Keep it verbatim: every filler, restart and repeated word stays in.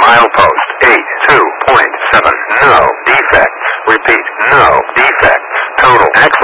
Milepost eight two point seven. No defects. Repeat, no defects. Total accuracy.